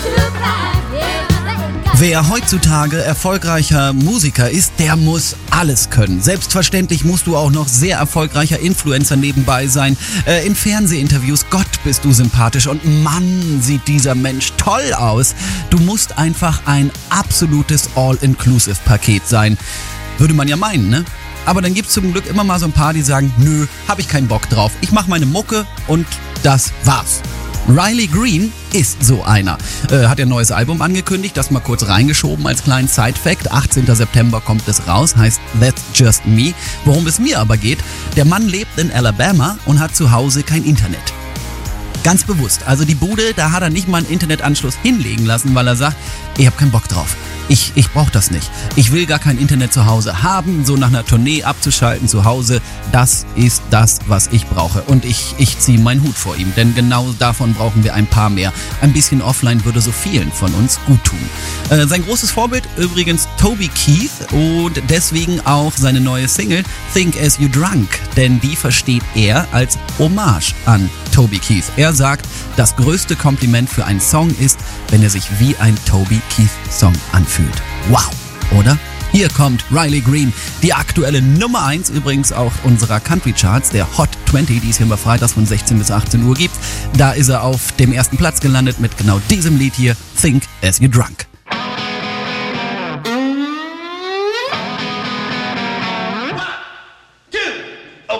Wer heutzutage erfolgreicher Musiker ist, der muss alles können. Selbstverständlich musst du auch noch sehr erfolgreicher Influencer nebenbei sein. In Fernsehinterviews, Gott, bist du sympathisch und Mann, sieht dieser Mensch toll aus. Du musst einfach ein absolutes All-Inclusive-Paket sein. Würde man ja meinen, ne? Aber dann gibt's zum Glück immer mal so ein paar, die sagen, nö, hab ich keinen Bock drauf. Ich mach meine Mucke und das war's. Riley Green ist so einer. Hat ihr neues Album angekündigt, das mal kurz reingeschoben als kleinen Side-Fact. 18. September kommt es raus, heißt That's Just Me. Worum es mir aber geht, der Mann lebt in Alabama und hat zu Hause kein Internet. Ganz bewusst. Also die Bude, da hat er nicht mal einen Internetanschluss hinlegen lassen, weil er sagt, ich hab keinen Bock drauf. Ich brauche das nicht. Ich will gar kein Internet zu Hause haben, so nach einer Tournee abzuschalten zu Hause. Das ist das, was ich brauche. Und ich ziehe meinen Hut vor ihm, denn genau davon brauchen wir ein paar mehr. Ein bisschen offline würde so vielen von uns gut tun. Sein großes Vorbild übrigens Toby Keith und deswegen auch seine neue Single Think As You Drunk, denn die versteht er als Hommage an Toby Keith. Er sagt, das größte Kompliment für einen Song ist, wenn er sich wie ein Toby Keith Song anfühlt. Wow, oder? Hier kommt Riley Green, die aktuelle Nummer 1 übrigens auch unserer Country Charts, der Hot 20, die es hier immer freitags von 16 bis 18 Uhr gibt. Da ist er auf dem ersten Platz gelandet mit genau diesem Lied hier, Think As You Drunk.